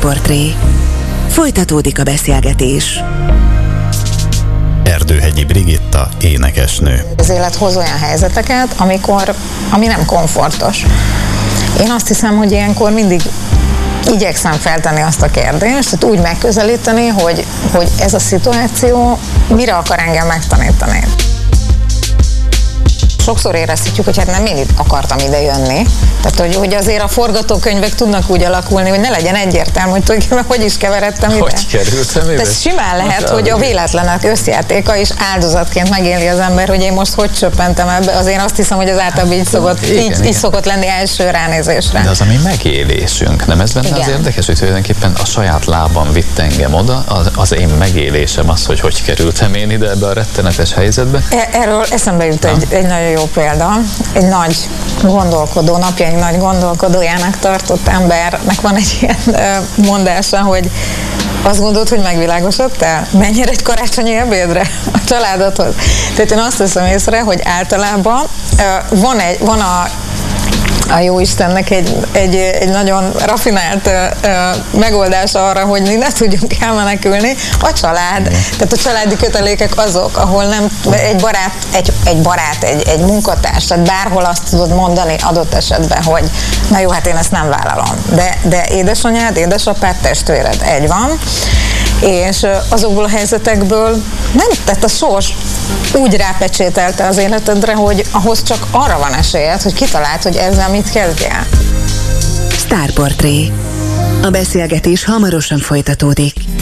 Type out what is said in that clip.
Sztárportré. Folytatódik a beszélgetés. Erdőhegyi Brigitta, énekesnő. Az élet hoz olyan helyzeteket, ami nem komfortos. Én azt hiszem, hogy ilyenkor mindig igyekszem feltenni azt a kérdést, tehát úgy megközelíteni, hogy ez a szituáció mire akar engem megtanítani. Sokszor érezhetjük, hogy hát nem én akartam ide jönni. Tehát, hogy azért a forgatókönyvek tudnak úgy alakulni, hogy ne legyen egyértelmű, hogy tulajdonképpen hogy is keveredtem ide. Hogy kerültem ide? Ez simán lehet, hogy a véletlenek összjátéka is áldozatként megéli az ember, hogy én most hogy csöppentem ebbe. Azért azt hiszem, hogy az általában így szokott lenni első ránézésre. De az a mi megélésünk, nem ez benne az érdekes, hogy tulajdonképpen a saját lábam vitt engem oda, az én megélésem az, hogy kerültem én ide ebbe a rettenetes helyzetbe. Erről eszembe jut egy nagyon jó példa. Egy nagy gondolkodó, napjaink nagy gondolkodójának tartott embernek van egy ilyen mondása, hogy azt gondolod, hogy megvilágosodtál? Menjél egy karácsonyi ebédre a családodhoz. Tehát én azt veszem észre, hogy általában van a jóistennek egy nagyon raffinált megoldás arra, hogy mi ne tudjunk elmenekülni, a család. Tehát a családi kötelékek azok, ahol nem egy barát, egy munkatárs, tehát bárhol azt tudod mondani adott esetben, hogy na jó, hát én ezt nem vállalom. De édesanyád, édesapád, testvéred, egy van, és azokból a helyzetekből nem, tehát a sors úgy rápecsételte az életedre, hogy ahhoz csak arra van esélyed, hogy kitaláld, hogy ezzel mit kezdjél. Sztárportré. A beszélgetés hamarosan folytatódik.